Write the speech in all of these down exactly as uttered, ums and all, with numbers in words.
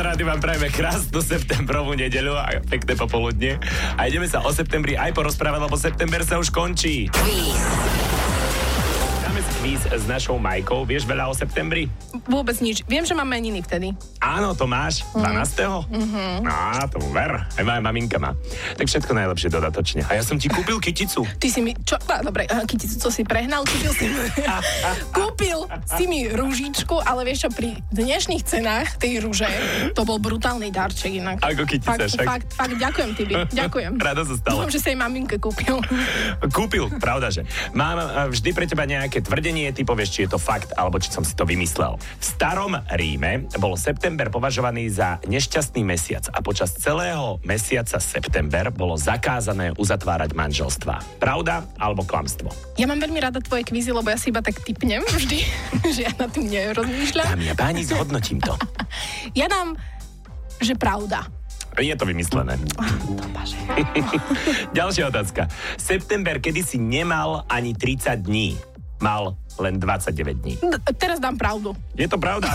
Rádi vám prajeme krásnu septembrovú nedeľu a pekné popoludne. A ideme sa o septembri aj porozprávať, lebo september sa už končí. Kvíz. Dáme si kvíz s našou Majkou. Vieš veľa o septembri? Vôbec nič. Viem, že mám meniny vtedy. Áno, to máš. dvanásteho Mm-hmm. Á, tomu ver. Aj moja maminka má. Tak všetko najlepšie dodatočne. A ja som ti kúpil kyticu. Ty si mi... Čo? Á, dobre, kyticu, co si prehnal? Kúpil si mi... Kúpil si mi rúžičku, ale vieš čo, pri dnešných cenách tej rúže, to bol brutálny darček inak. Ako kytica, fakt, však. Fakt, fakt, ďakujem ti, ďakujem. Rada sa stala. Dúfam, že si aj maminke kúpil. Kúpil, pravda, že. Mám vždy pre teba nejaké tvrdenie, ty povieš, či je to fakt, alebo či som si to vymyslel. V starom Ríme bol september považovaný za nešťastný mesiac a počas celého mesiaca september bolo zakázané uzatvárať manželstvá. Pravda alebo klamstvo? Ja mám veľmi rada tvoje kvízy, lebo ja si iba tak tipnem vždy, že ja na tým nerozmýšľam. Dámy a páni, zhodnotím to. Ja dám, že pravda. Je to vymyslené. Ďalšia otázka. September kedysi nemal ani tridsať dní. Mal len dvadsaťdeväť dní. D- teraz dám pravdu. Je to pravda?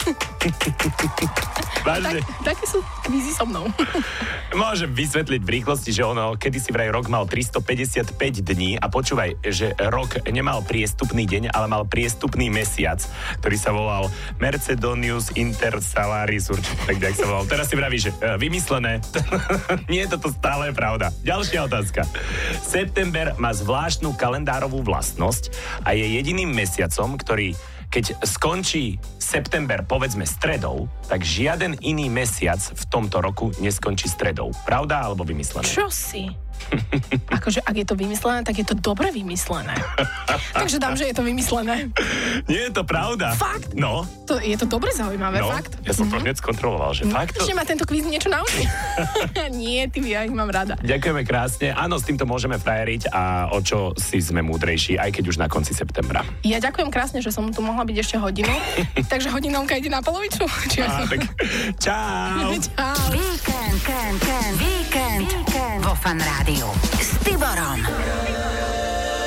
Vážne? Tak, také sú kvízy so mnou. Môžem vysvetliť v rýchlosti, že ono, kedysi vraj rok mal tristopäťdesiatpäť dní a počúvaj, že rok nemal priestupný deň, ale mal priestupný mesiac, ktorý sa volal Mercedonius Intersalaris, tak tak sa volal. Teraz si vraví, že vymyslené. Nie je toto stále pravda. Ďalšia otázka. September má zvláštnu kalendárovú vlastnosť a je jediným mesiacom, ktorý keď skončí september, povedzme, stredou, tak žiaden iný mesiac v tomto roku neskončí stredou. Pravda alebo vymyslené? Čo si? Akože, ak je to vymyslené, tak je to dobre vymyslené. Takže dám, že je to vymyslené. Nie je to pravda. Fakt? No. To, je to dobre zaujímavé, no, fakt. Ja som mm-hmm. to hneď skontroloval, že fakt to... Že ma tento kvíz niečo naučí. Nie, ty, ja ich mám rada. Ďakujeme krásne. Áno, s týmto môžeme frajeriť a o čo si sme múdrejší, aj keď už na konci septembra. Ja ďakujem krásne, že som tu mohla byť ešte hodinu. Takže hodinovka ide na polovičku. Či Á, tak čau. Čau. Víkend, víkend, víkend, víkend vo Fan Rádiu s Tiborom.